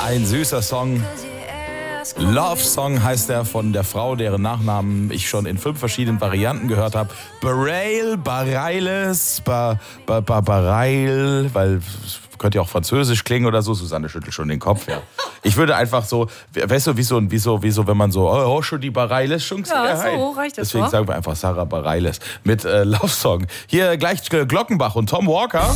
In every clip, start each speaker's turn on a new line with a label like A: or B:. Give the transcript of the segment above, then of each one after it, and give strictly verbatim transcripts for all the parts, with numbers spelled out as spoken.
A: Ein süßer Song. Love Song heißt er, von der Frau, deren Nachnamen ich schon in fünf verschiedenen Varianten gehört habe. Barail, Barailes, Bar, Bar, Bar, Barail, weil könnte ja auch französisch klingen oder so. Susanne schüttelt schon den Kopf, ja. Ich würde einfach so, weißt du, wie so, wie so, wie so wenn man so, oh, schon die Barailes, schon
B: ja, so reicht das.
A: Deswegen
B: vor.
A: sagen wir einfach Sarah Barailes mit äh, Love Song. Hier gleich Glockenbach und Tom Walker.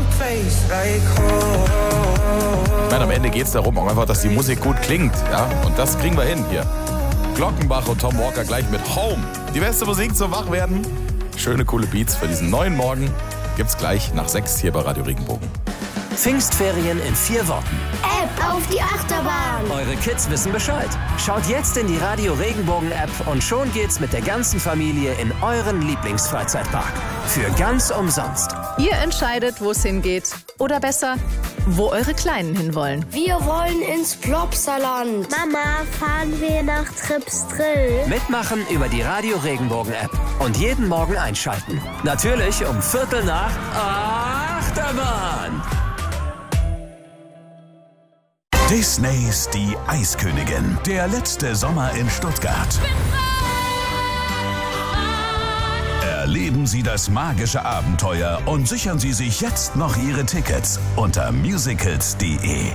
A: Ich meine, am Ende geht es darum, auch einfach, dass die Musik gut klingt, ja. Und das kriegen wir hin hier. Glockenbach und Tom Walker gleich mit Home. Die beste Musik zum Wachwerden. Schöne, coole Beats für diesen neuen Morgen. Gibt's gleich nach sechs hier bei Radio Regenbogen.
C: Pfingstferien in vier Worten.
D: App auf die Achterbahn.
C: Eure Kids wissen Bescheid. Schaut jetzt in die Radio Regenbogen App und schon geht's mit der ganzen Familie in euren Lieblingsfreizeitpark. Für ganz umsonst.
E: Ihr entscheidet, wo es hingeht. Oder besser, wo eure Kleinen hinwollen.
D: Wir wollen ins Plopsaland. Mama, fahren wir nach Trips Drill.
C: Mitmachen über die Radio Regenbogen App. Und jeden Morgen einschalten. Natürlich um Viertel nach Achterbahn.
F: Disneys Die Eiskönigin. Der letzte Sommer in Stuttgart. Erleben Sie das magische Abenteuer und sichern Sie sich jetzt noch Ihre Tickets unter musicals punkt de.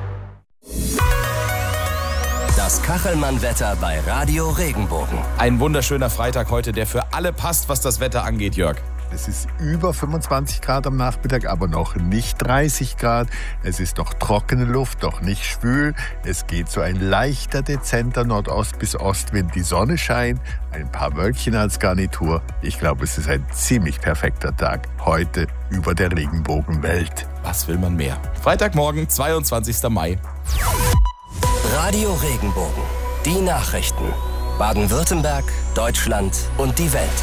C: Das Kachelmann-Wetter bei Radio Regenbogen.
A: Ein wunderschöner Freitag heute, der für alle passt, was das Wetter angeht, Jörg.
G: Es ist über fünfundzwanzig Grad am Nachmittag, aber noch nicht dreißig Grad. Es ist noch trockene Luft, noch nicht schwül. Es geht so ein leichter, dezenter Nordost- bis Ostwind. Die Sonne scheint, ein paar Wölkchen als Garnitur. Ich glaube, es ist ein ziemlich perfekter Tag heute über der Regenbogenwelt.
A: Was will man mehr? Freitagmorgen, zweiundzwanzigster Mai.
C: Radio Regenbogen. Die Nachrichten. Baden-Württemberg, Deutschland und die Welt.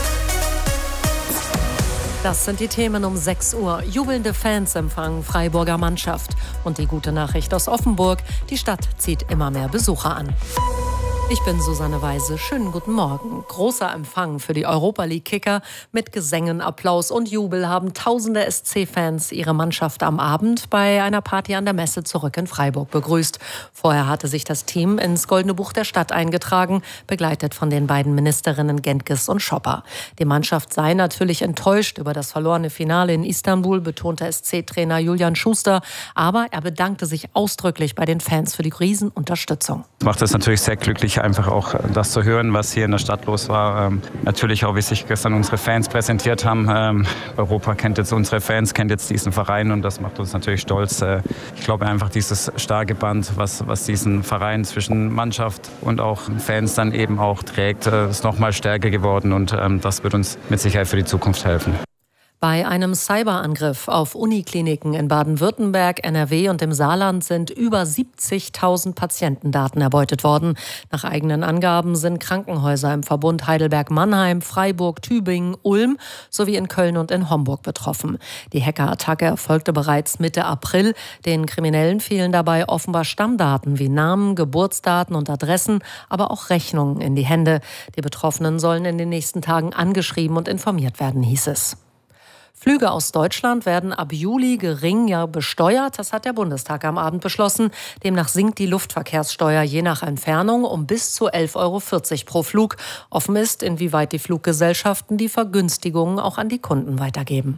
B: Das sind die Themen um sechs Uhr. Jubelnde Fans empfangen Freiburger Mannschaft. Und die gute Nachricht aus Offenburg, die Stadt zieht immer mehr Besucher an. Ich bin Susanne Weise. Schönen guten Morgen. Großer Empfang für die Europa League-Kicker. Mit Gesängen, Applaus und Jubel haben tausende S C-Fans ihre Mannschaft am Abend bei einer Party an der Messe zurück in Freiburg begrüßt. Vorher hatte sich das Team ins Goldene Buch der Stadt eingetragen, begleitet von den beiden Ministerinnen Gentges und Schopper. Die Mannschaft sei natürlich enttäuscht über das verlorene Finale in Istanbul, betonte S C-Trainer Julian Schuster. Aber er bedankte sich ausdrücklich bei den Fans für die Riesenunterstützung.
H: Macht es natürlich sehr glücklich, einfach auch das zu hören, was hier in der Stadt los war. Ähm, natürlich auch, wie sich gestern unsere Fans präsentiert haben. Ähm, Europa kennt jetzt unsere Fans, kennt jetzt diesen Verein und das macht uns natürlich stolz. Äh, ich glaube einfach dieses starke Band, was, was diesen Verein zwischen Mannschaft und auch Fans dann eben auch trägt, äh, ist noch mal stärker geworden und ähm, das wird uns mit Sicherheit für die Zukunft helfen.
B: Bei einem Cyberangriff auf Unikliniken in Baden-Württemberg, N R W und im Saarland sind über siebzigtausend Patientendaten erbeutet worden. Nach eigenen Angaben sind Krankenhäuser im Verbund Heidelberg-Mannheim, Freiburg, Tübingen, Ulm sowie in Köln und in Homburg betroffen. Die Hackerattacke erfolgte bereits Mitte April. Den Kriminellen fehlen dabei offenbar Stammdaten wie Namen, Geburtsdaten und Adressen, aber auch Rechnungen in die Hände. Die Betroffenen sollen in den nächsten Tagen angeschrieben und informiert werden, hieß es. Flüge aus Deutschland werden ab Juli geringer besteuert. Das hat der Bundestag am Abend beschlossen. Demnach sinkt die Luftverkehrssteuer je nach Entfernung um bis zu elf Euro vierzig pro Flug. Offen ist, inwieweit die Fluggesellschaften die Vergünstigungen auch an die Kunden weitergeben.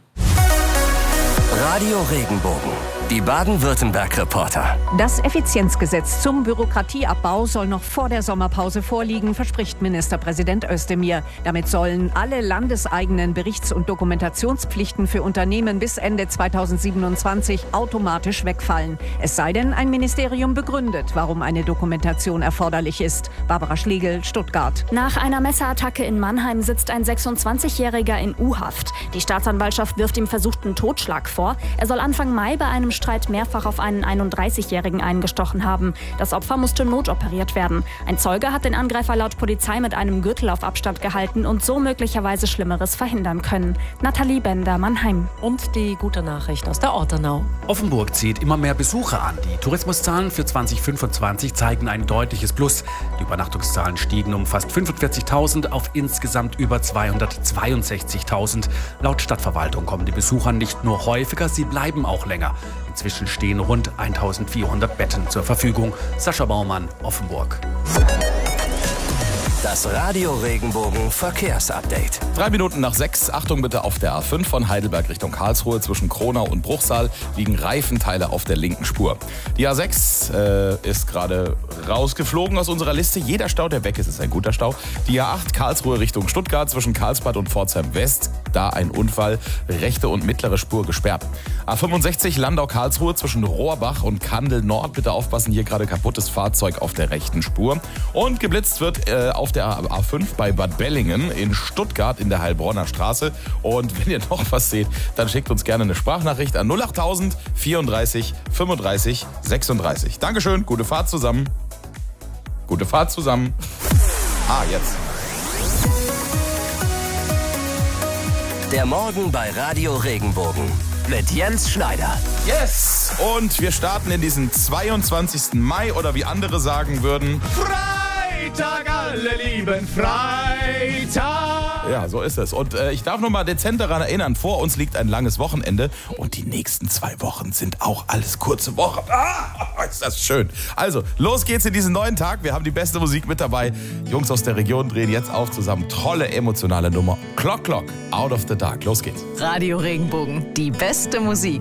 C: Radio Regenbogen. Die Baden-Württemberg-Reporter.
I: Das Effizienzgesetz zum Bürokratieabbau soll noch vor der Sommerpause vorliegen, verspricht Ministerpräsident Özdemir. Damit sollen alle landeseigenen Berichts- und Dokumentationspflichten für Unternehmen bis Ende zweitausendsiebenundzwanzig automatisch wegfallen. Es sei denn, ein Ministerium begründet, warum eine Dokumentation erforderlich ist. Barbara Schlegel, Stuttgart.
J: Nach einer Messerattacke in Mannheim sitzt ein sechsundzwanzigjähriger in U-Haft. Die Staatsanwaltschaft wirft ihm versuchten Totschlag vor. Er soll Anfang Mai bei einem Streit mehrfach auf einen einunddreißigjährigen eingestochen haben. Das Opfer musste notoperiert werden. Ein Zeuge hat den Angreifer laut Polizei mit einem Gürtel auf Abstand gehalten und so möglicherweise Schlimmeres verhindern können. Nathalie Bender, Mannheim.
B: Und die gute Nachricht aus der Ortenau.
K: Offenburg zieht immer mehr Besucher an. Die Tourismuszahlen für zweitausendfünfundzwanzig zeigen ein deutliches Plus. Die Übernachtungszahlen stiegen um fast fünfundvierzigtausend auf insgesamt über zweihundertzweiundsechzigtausend. Laut Stadtverwaltung kommen die Besucher nicht nur häufiger, sie bleiben auch länger. Inzwischen stehen rund eintausendvierhundert Betten zur Verfügung. Sascha Baumann, Offenburg.
C: Das Radio Regenbogen Verkehrsupdate.
A: Drei Minuten nach sechs. Achtung bitte, auf der A fünf von Heidelberg Richtung Karlsruhe zwischen Kronau und Bruchsal liegen Reifenteile auf der linken Spur. Die A sechs äh, ist gerade rausgeflogen aus unserer Liste. Jeder Stau, der weg ist, ist ein guter Stau. Die A acht Karlsruhe Richtung Stuttgart zwischen Karlsbad und Pforzheim West. Da ein Unfall, rechte und mittlere Spur gesperrt. A fünfundsechzig Landau-Karlsruhe zwischen Rohrbach und Kandel Nord. Bitte aufpassen, hier gerade kaputtes Fahrzeug auf der rechten Spur. Und geblitzt wird äh, auf der A fünf bei Bad Bellingen in Stuttgart in der Heilbronner Straße. Und wenn ihr noch was seht, dann schickt uns gerne eine Sprachnachricht an null achttausend vierunddreißig fünfunddreißig sechsunddreißig. Dankeschön, gute Fahrt zusammen. Gute Fahrt zusammen. Ah, jetzt.
C: Der Morgen bei Radio Regenbogen mit Jens Schneider.
A: Yes! Und wir starten in diesen zweiundzwanzigsten Mai oder wie andere sagen würden...
L: Freitag, alle lieben Freitag.
A: Ja, so ist es. Und äh, ich darf noch mal dezent daran erinnern, vor uns liegt ein langes Wochenende und die nächsten zwei Wochen sind auch alles kurze Wochen. Ah, ist das schön. Also, los geht's in diesen neuen Tag. Wir haben die beste Musik mit dabei. Jungs aus der Region drehen jetzt auf zusammen. Tolle emotionale Nummer. Clock Clock, Out of the Dark. Los geht's.
E: Radio Regenbogen, die beste Musik.